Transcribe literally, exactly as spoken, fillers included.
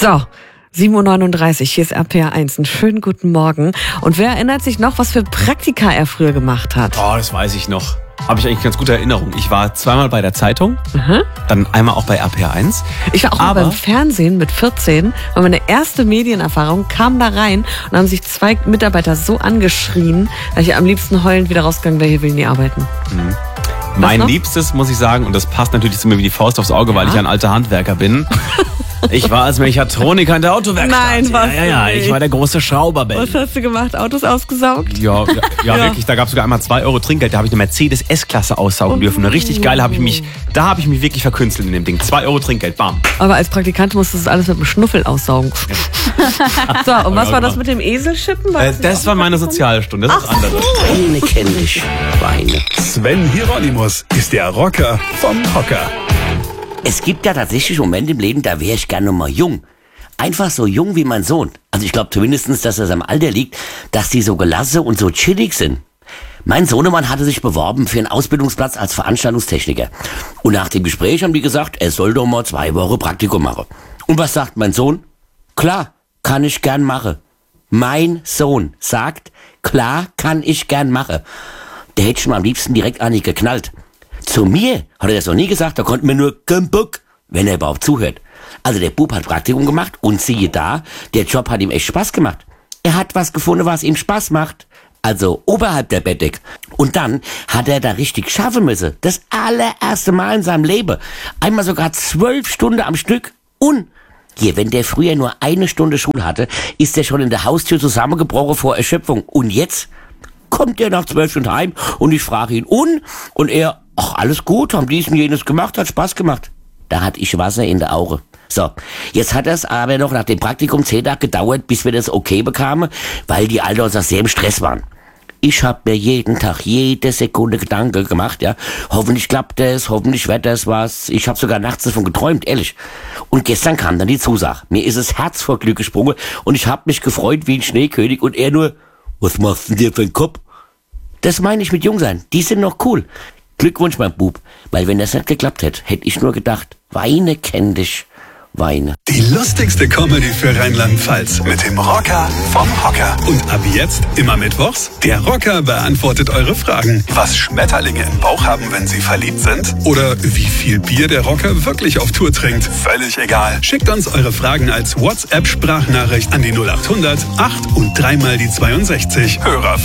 So, sieben Uhr neununddreißig, hier ist R P R eins. Einen schönen guten Morgen. Und wer erinnert sich noch, was für Praktika er früher gemacht hat? Oh, das weiß ich noch. Habe ich eigentlich ganz gute Erinnerung. Ich war zweimal bei der Zeitung, Mhm. dann einmal auch bei R P R eins. Ich war auch Aber mal beim Fernsehen mit vierzehn, war meine erste Medienerfahrung, kam da rein und haben sich zwei Mitarbeiter so angeschrien, dass ich am liebsten heulend wieder rausgegangen wäre, hier will ich nie arbeiten. Mhm. Mein noch? Liebstes, muss ich sagen, und das passt natürlich zu mir wie die Faust aufs Auge, weil Ja? ich ein alter Handwerker bin. Ich war als Mechatroniker in der Autowerkstatt. Nein, warst ja, ja, ja, du nicht. ich war der große Schrauber. Was hast du gemacht? Autos ausgesaugt? Ja, ja, ja, Ja. wirklich. Da gab es sogar einmal zwei Euro Trinkgeld. Da habe ich eine Mercedes S-Klasse aussaugen dürfen. Eine richtig geile habe ich mich, da habe ich mich wirklich verkünstelt in dem Ding. Zwei Euro Trinkgeld, bam. Aber als Praktikant musstest du das alles mit dem Schnuffel aussaugen. So, und was war das mit dem Eselschippen? War Äh, das war meine Sozialstunde, das ist das andere. Weine kenn ich, Weine. Sven Hieronymus ist der Rocker vom Hocker. Es gibt ja tatsächlich Momente im Leben, da wäre ich gerne noch mal jung. Einfach so jung wie mein Sohn. Also ich glaube zumindestens, dass das am Alter liegt, dass die so gelassen und so chillig sind. Mein Sohnemann hatte sich beworben für einen Ausbildungsplatz als Veranstaltungstechniker. Und nach dem Gespräch haben die gesagt, er soll doch mal zwei Wochen Praktikum machen. Und was sagt mein Sohn? Klar, kann ich gern machen. Mein Sohn sagt, klar, kann ich gern machen. Der hätte schon am liebsten direkt an mich geknallt. Zu mir hat er das noch nie gesagt, da konnte mir nur kein Bock, wenn er überhaupt zuhört. Also der Bub hat Praktikum gemacht und siehe da, der Job hat ihm echt Spaß gemacht. Er hat was gefunden, was ihm Spaß macht. Also oberhalb der Bettdecke. Und dann hat er da richtig schaffen müssen. Das allererste Mal in seinem Leben. Einmal sogar zwölf Stunden am Stück. Und hier, wenn der früher nur eine Stunde Schule hatte, ist er schon in der Haustür zusammengebrochen vor Erschöpfung. Und jetzt kommt er nach zwölf Stunden heim und ich frage ihn, und? Und er, ach, alles gut, haben dies und jenes gemacht, hat Spaß gemacht. Da hatte ich Wasser in der Auge. So, jetzt hat es aber noch nach dem Praktikum zehn Tage gedauert, bis wir das okay bekamen, weil die alle uns sehr im Stress waren. Ich habe mir jeden Tag, jede Sekunde Gedanken gemacht, ja. Hoffentlich klappt das, hoffentlich wird das was. Ich habe sogar nachts davon geträumt, ehrlich. Und gestern kam dann die Zusage. Mir ist das Herz vor Glück gesprungen und ich habe mich gefreut wie ein Schneekönig und er nur, was machst du denn dir für einen Kopf? Das meine ich mit Jungsein. Die sind noch cool. Glückwunsch, mein Bub. Weil wenn das nicht geklappt hätte, hätte ich nur gedacht, Weine kenn dich, Weine. Die lustigste Comedy für Rheinland-Pfalz mit dem Rocker vom Hocker. Und ab jetzt immer mittwochs, der Rocker beantwortet eure Fragen. Was Schmetterlinge im Bauch haben, wenn sie verliebt sind? Oder wie viel Bier der Rocker wirklich auf Tour trinkt? Völlig egal. Schickt uns eure Fragen als WhatsApp-Sprachnachricht an die null acht hundert acht und dreimal die zweiundsechzig. Hörer